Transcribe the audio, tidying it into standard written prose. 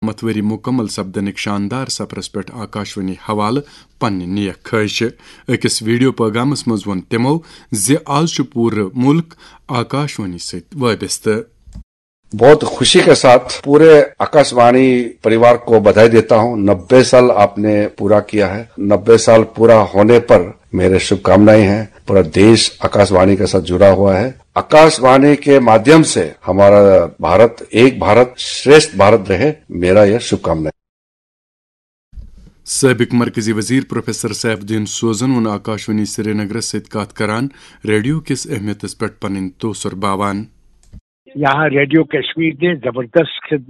नमत worry मुकम्मल सपदनिक शानदार सफरस पे आकाशवाणी हवाले पन्ने नेक ख्वाहिश। अकिस वीडियो पैगामस मज वोन तिमो ज आज पूरे मुल्क आकाशवाणी से वाबस्ता। बहुत खुशी के साथ पूरे आकाशवाणी परिवार को बधाई देता हूं। 90 साल आपने पूरा किया है। 90 साल पूरा होने पर मेरे शुभकामनाएं हैं। पूरा देश आकाशवाणी के साथ जुड़ा हुआ है। आकाशवाणी के माध्यम से हमारा भारत एक भारत श्रेष्ठ भारत रहे, मेरा यह शुभकामनाएं। साबिक मरकजी वजीर प्रोफेसर सैफुद्दीन सोजन वन आकाशवाणी श्रीनगर सत कत करान रेडियो किस अहमियत पे पन तोसर बावान। यहाँ रेडियो कश्मीर ने जबरदस्त